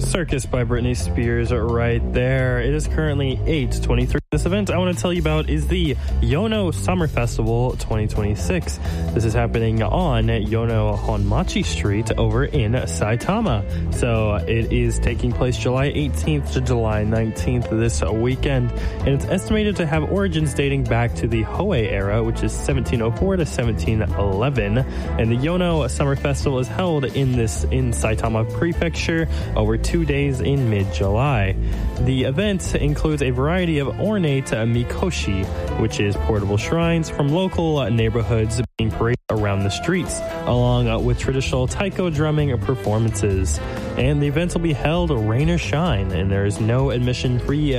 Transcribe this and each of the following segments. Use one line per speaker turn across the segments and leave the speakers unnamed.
Circus by Britney Spears right there. It is currently 8:23. This event I want to tell you about is the Yono Summer Festival 2026. This is happening on Yono Honmachi Street over in Saitama. So it is taking place July 18th to July 19th this weekend, and it's estimated to have origins dating back to the Hoei era, which is 1704 to 1711. And the Yono Summer Festival is held in Saitama Prefecture over 2 days in mid-July. The event includes a variety of ornate mikoshi, which is portable shrines from local neighborhoods being paraded around the streets, along with traditional taiko drumming performances. And the event will be held rain or shine, and there is no admission fee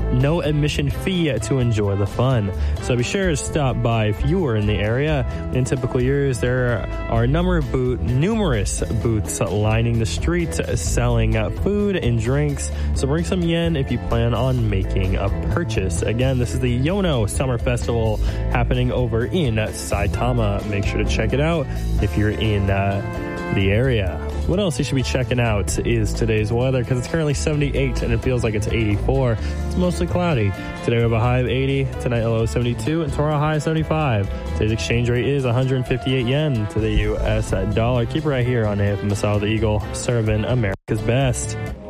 to enjoy the fun. So be sure to stop by if you are in the area. In typical years, there are numerous booths lining the streets selling food and drinks. So bring some yen if you plan on making a purchase. Again, this is the Yono Summer Festival happening over in Saitama. Make sure to check it out if you're in the area. What else you should be checking out is today's weather, because it's currently 78 and it feels like it's 84. It's mostly cloudy. Today we have a high of 80, tonight a low of 72, and tomorrow a high of 75. Today's exchange rate is 158 yen to the U.S. dollar. Keep it right here on AFM Masala the Eagle, serving America's best.